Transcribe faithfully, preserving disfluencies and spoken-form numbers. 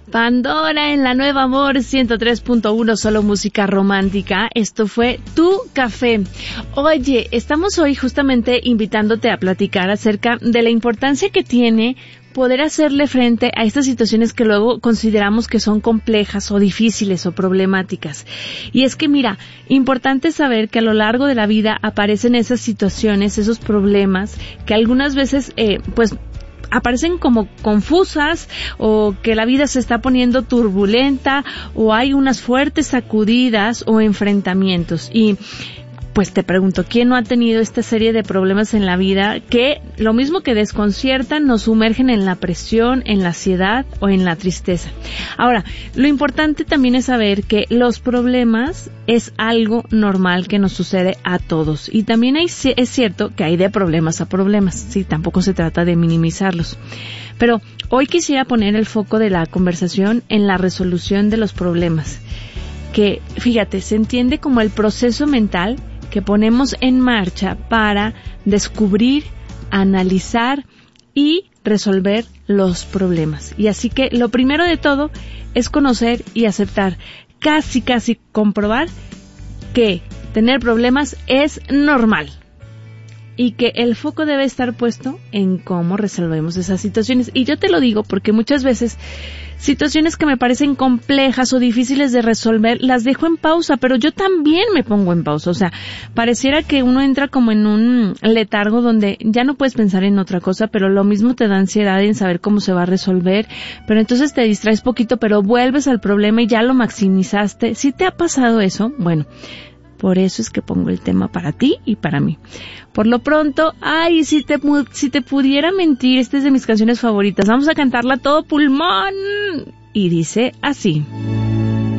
Pandora en la Nueva Amor ciento tres punto uno, solo música romántica. Esto fue Tu Café. Oye, estamos hoy justamente invitándote a platicar acerca de la importancia que tiene poder hacerle frente a estas situaciones que luego consideramos que son complejas o difíciles o problemáticas. Y es que mira, importante saber que a lo largo de la vida aparecen esas situaciones, esos problemas que algunas veces eh, pues aparecen como confusas, o que la vida se está poniendo turbulenta, o hay unas fuertes sacudidas o enfrentamientos. Y pues te pregunto, ¿quién no ha tenido esta serie de problemas en la vida que lo mismo que desconciertan, nos sumergen en la presión, en la ansiedad o en la tristeza? Ahora, lo importante también es saber que los problemas es algo normal que nos sucede a todos. Y también hay, es cierto que hay de problemas a problemas, sí, tampoco se trata de minimizarlos. Pero hoy quisiera poner el foco de la conversación en la resolución de los problemas, que, fíjate, se entiende como el proceso mental que ponemos en marcha para descubrir, analizar y resolver los problemas. Y así que lo primero de todo es conocer y aceptar, casi casi comprobar que tener problemas es normal y que el foco debe estar puesto en cómo resolvemos esas situaciones. Y yo te lo digo porque muchas veces situaciones que me parecen complejas o difíciles de resolver, las dejo en pausa, pero yo también me pongo en pausa. O sea, pareciera que uno entra como en un letargo donde ya no puedes pensar en otra cosa, pero lo mismo te da ansiedad en saber cómo se va a resolver, pero entonces te distraes poquito, pero vuelves al problema y ya lo maximizaste. ¿Sí te ha pasado eso? Bueno, por eso es que pongo el tema para ti y para mí. Por lo pronto, ay, si te, si te pudiera mentir, esta es de mis canciones favoritas. Vamos a cantarla a todo pulmón. Y dice así.